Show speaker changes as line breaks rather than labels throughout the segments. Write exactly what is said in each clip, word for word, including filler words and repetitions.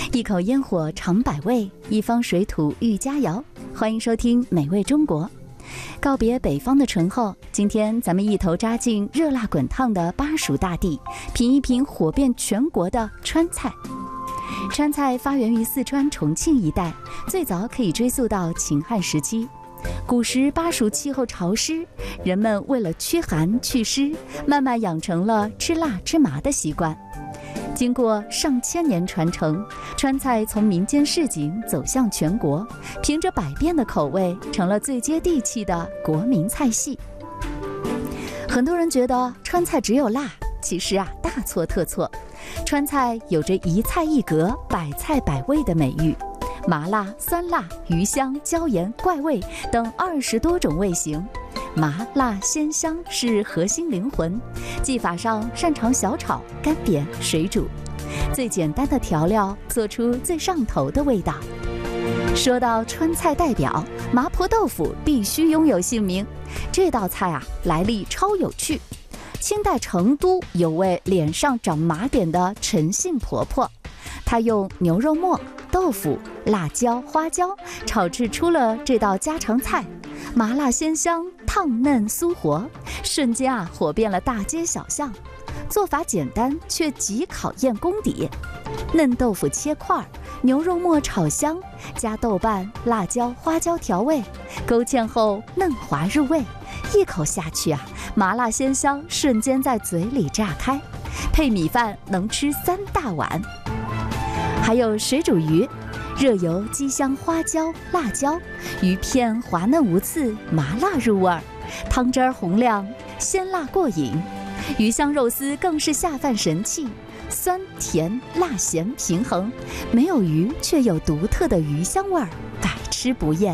一口烟火尝百味，一方水土育佳肴。欢迎收听美味中国。告别北方的醇厚，今天咱们一头扎进热辣滚烫的巴蜀大地，品一品火遍全国的川菜。川菜发源于四川重庆一带，最早可以追溯到秦汉时期。古时巴蜀气候潮湿，人们为了驱寒祛湿，慢慢养成了吃辣吃麻的习惯。经过上千年传承，川菜从民间市井走向全国，凭着百变的口味，成了最接地气的国民菜系。很多人觉得川菜只有辣，其实啊，大错特错。川菜有着一菜一格、百菜百味的美誉，麻辣、酸辣、鱼香、椒盐、怪味等二十多种味型。麻辣鲜香是核心灵魂，技法上擅长小炒、干煸、水煮，最简单的调料做出最上头的味道。说到川菜代表，麻婆豆腐必须拥有姓名。这道菜啊，来历超有趣。清代成都有位脸上长麻点的陈姓婆婆，她用牛肉末、豆腐、辣椒、花椒炒制出了这道家常菜，麻辣鲜香，烫嫩酥活，瞬间啊火遍了大街小巷。做法简单却极考验功底。嫩豆腐切块，牛肉末炒香，加豆瓣、辣椒、花椒调味，勾芡后嫩滑入味，一口下去啊，麻辣鲜香瞬间在嘴里炸开，配米饭能吃三大碗。还有水煮鱼，热油激香花椒、辣椒，鱼片滑嫩无刺，麻辣入味儿，汤汁儿红亮，鲜辣过瘾。鱼香肉丝更是下饭神器，酸甜辣咸平衡，没有鱼却有独特的鱼香味儿，百吃不厌。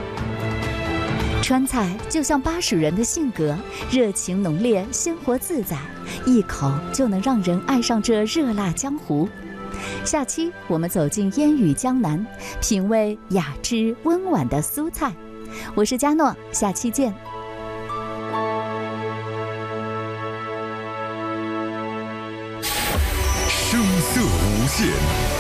川菜就像巴蜀人的性格，热情浓烈，鲜活自在，一口就能让人爱上这热辣江湖。下期我们走进烟雨江南，品味雅致温婉的苏菜。我是佳诺，下期见。
声色无限，